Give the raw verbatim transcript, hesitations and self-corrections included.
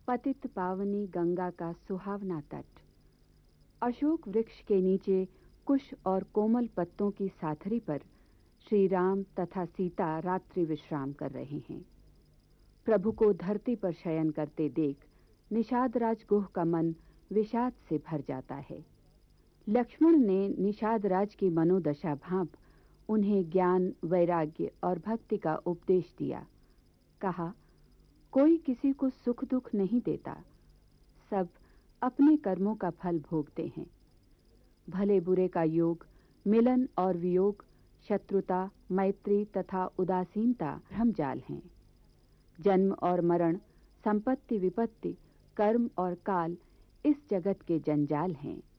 पतित पावनी गंगा का सुहावना तट। अशोक वृक्ष के नीचे कुश और कोमल पत्तों की साथरी पर श्री राम तथा सीता रात्रि विश्राम कर रहे हैं। प्रभु को धरती पर शयन करते देख निषाद राज गुह का मन विषाद से भर जाता है। लक्ष्मण ने निषाद राज की मनोदशा भांप उन्हें ज्ञान, वैराग्य और भक्ति का उपदेश दिया। कहा, कोई किसी को सुख दुख नहीं देता, सब अपने कर्मों का फल भोगते हैं। भले बुरे का योग, मिलन और वियोग, शत्रुता, मैत्री तथा उदासीनता भ्रमजाल हैं। जन्म और मरण, संपत्ति विपत्ति, कर्म और काल इस जगत के जंजाल हैं।